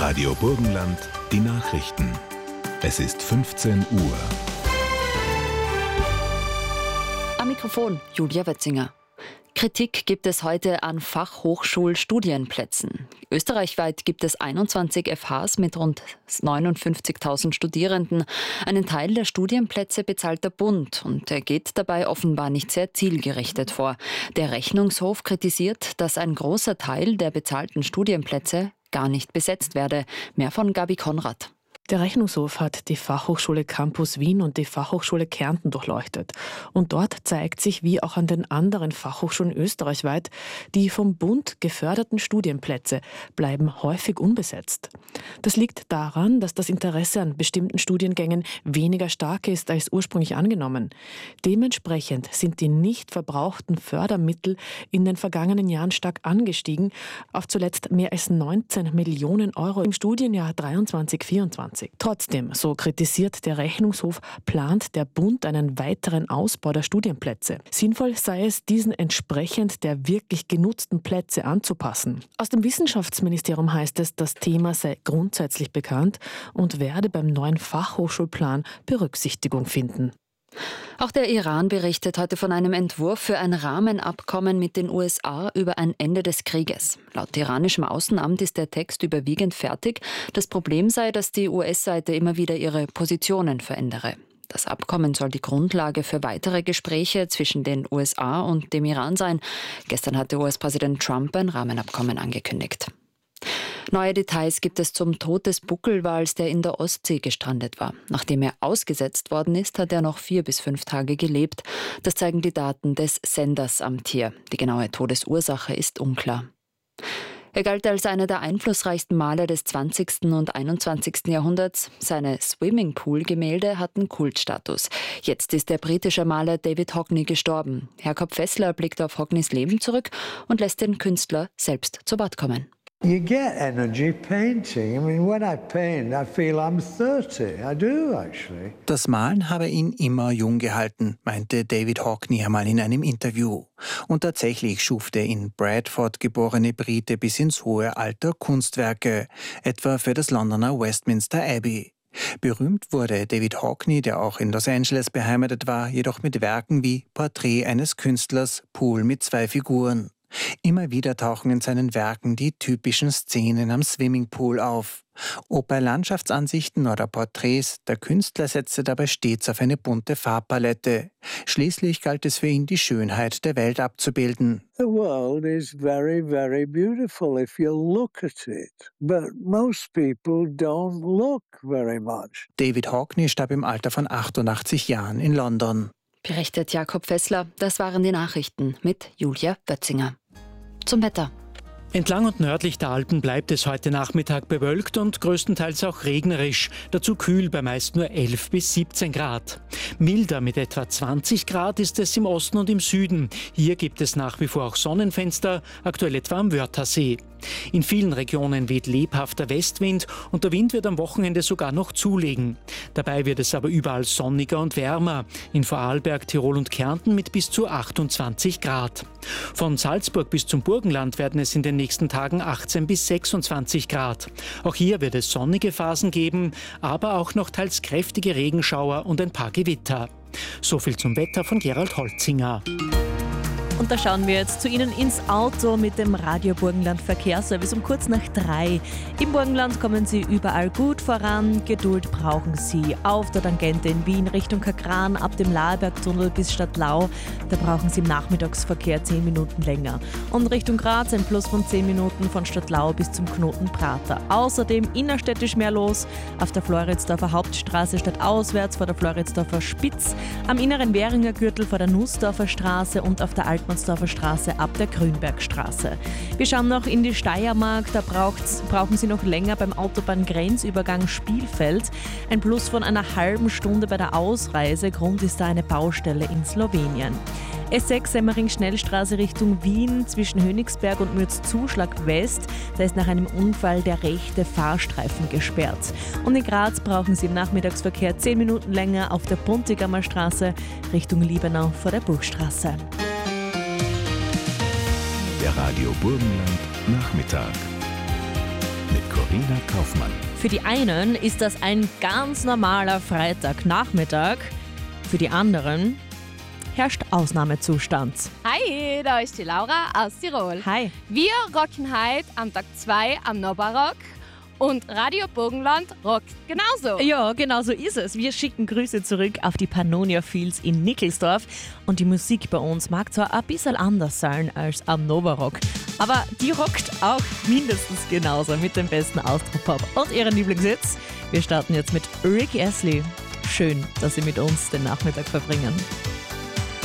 Radio Burgenland, die Nachrichten. Es ist 15 Uhr. Am Mikrofon Julia Wetzinger. Kritik gibt es heute an Fachhochschulstudienplätzen. Österreichweit gibt es 21 FHs mit rund 59.000 Studierenden. Einen Teil der Studienplätze bezahlt der Bund und er geht dabei offenbar nicht sehr zielgerichtet vor. Der Rechnungshof kritisiert, dass ein großer Teil der bezahlten Studienplätze gar nicht besetzt werde. Mehr von Gabi Konrad. Der Rechnungshof hat die Fachhochschule Campus Wien und die Fachhochschule Kärnten durchleuchtet. Und dort zeigt sich, wie auch an den anderen Fachhochschulen österreichweit, die vom Bund geförderten Studienplätze bleiben häufig unbesetzt. Das liegt daran, dass das Interesse an bestimmten Studiengängen weniger stark ist als ursprünglich angenommen. Dementsprechend sind die nicht verbrauchten Fördermittel in den vergangenen Jahren stark angestiegen, auf zuletzt mehr als 19 Millionen Euro im Studienjahr 23/24. Trotzdem, so kritisiert der Rechnungshof, plant der Bund einen weiteren Ausbau der Studienplätze. Sinnvoll sei es, diesen entsprechend der wirklich genutzten Plätze anzupassen. Aus dem Wissenschaftsministerium heißt es, das Thema sei grundsätzlich bekannt und werde beim neuen Fachhochschulplan Berücksichtigung finden. Auch der Iran berichtet heute von einem Entwurf für ein Rahmenabkommen mit den USA über ein Ende des Krieges. Laut iranischem Außenamt ist der Text überwiegend fertig. Das Problem sei, dass die US-Seite immer wieder ihre Positionen verändere. Das Abkommen soll die Grundlage für weitere Gespräche zwischen den USA und dem Iran sein. Gestern hatte US-Präsident Trump ein Rahmenabkommen angekündigt. Neue Details gibt es zum Tod des Buckelwals, der in der Ostsee gestrandet war. Nachdem er ausgesetzt worden ist, hat er noch 4 bis 5 Tage gelebt. Das zeigen die Daten des Senders am Tier. Die genaue Todesursache ist unklar. Er galt als einer der einflussreichsten Maler des 20. und 21. Jahrhunderts. Seine Swimmingpool-Gemälde hatten Kultstatus. Jetzt ist der britische Maler David Hockney gestorben. Jakob Fessler blickt auf Hockneys Leben zurück und lässt den Künstler selbst zu Wort kommen. You get energy painting. I mean, when I paint, I feel I'm 30. I do, actually. Das Malen habe ihn immer jung gehalten, meinte David Hockney einmal in einem Interview. Und tatsächlich schuf der in Bradford geborene Brite bis ins hohe Alter Kunstwerke, etwa für das Londoner Westminster Abbey. Berühmt wurde David Hockney, der auch in Los Angeles beheimatet war, jedoch mit Werken wie Porträt eines Künstlers, Pool mit 2 Figuren. Immer wieder tauchen in seinen Werken die typischen Szenen am Swimmingpool auf. Ob bei Landschaftsansichten oder Porträts, der Künstler setzte dabei stets auf eine bunte Farbpalette. Schließlich galt es für ihn, die Schönheit der Welt abzubilden. The world is very, very beautiful if you look at it. But most people don't look very much. David Hockney starb im Alter von 88 Jahren in London. Berichtet Jakob Fessler. Das waren die Nachrichten mit Julia Wetzinger. Zum Wetter. Entlang und nördlich der Alpen bleibt es heute Nachmittag bewölkt und größtenteils auch regnerisch. Dazu kühl bei meist nur 11 bis 17 Grad. Milder mit etwa 20 Grad ist es im Osten und im Süden. Hier gibt es nach wie vor auch Sonnenfenster, aktuell etwa am Wörthersee. In vielen Regionen weht lebhafter Westwind und der Wind wird am Wochenende sogar noch zulegen. Dabei wird es aber überall sonniger und wärmer. In Vorarlberg, Tirol und Kärnten mit bis zu 28 Grad. Von Salzburg bis zum Burgenland werden es in den nächsten Tagen 18 bis 26 Grad. Auch hier wird es sonnige Phasen geben, aber auch noch teils kräftige Regenschauer und ein paar Gewitter. So viel zum Wetter von Gerald Holzinger. Und da schauen wir jetzt zu Ihnen ins Auto mit dem Radio Burgenland Verkehrsservice um kurz nach 3. Im Burgenland kommen Sie überall gut voran. Geduld brauchen Sie auf der Tangente in Wien Richtung Kakran ab dem Laerbergtunnel bis Stadtlau. Da brauchen Sie im Nachmittagsverkehr 10 Minuten länger. Und Richtung Graz ein Plus von 10 Minuten von Stadtlau bis zum Knoten Prater. Außerdem innerstädtisch mehr los auf der Floridsdorfer Hauptstraße stadtauswärts vor der Floridsdorfer Spitz, am inneren Währinger Gürtel vor der Nussdorfer Straße und auf der Altmannsdorfer Straße ab der Grünbergstraße. Wir schauen noch in die Steiermark, da brauchen Sie noch länger beim Autobahngrenzübergang Spielfeld. Ein Plus von einer halben Stunde bei der Ausreise, Grund ist da eine Baustelle in Slowenien. S6 Semmering-Schnellstraße Richtung Wien zwischen Hönigsberg und Mürzzuschlag West. Da ist nach einem Unfall der rechte Fahrstreifen gesperrt. Und in Graz brauchen Sie im Nachmittagsverkehr 10 Minuten länger auf der Puntigammer Straße Richtung Liebenau vor der Burgstraße. Der Radio Burgenland Nachmittag. mit Corinna Kaufmann. Für die einen ist das ein ganz normaler Freitagnachmittag. Für die anderen herrscht Ausnahmezustand. Hi, da ist die Laura aus Tirol. Hi. Wir rocken heute am Tag 2 am Nobarock und Radio Burgenland rockt genauso. Ja, genau so ist es. Wir schicken Grüße zurück auf die Pannonia Fields in Nickelsdorf. Und die Musik bei uns mag zwar ein bisschen anders sein als am Nobarock, aber die rockt auch mindestens genauso mit dem besten Austropop und ihren Lieblingshits. Wir starten jetzt mit Rick Astley. Schön, dass Sie mit uns den Nachmittag verbringen.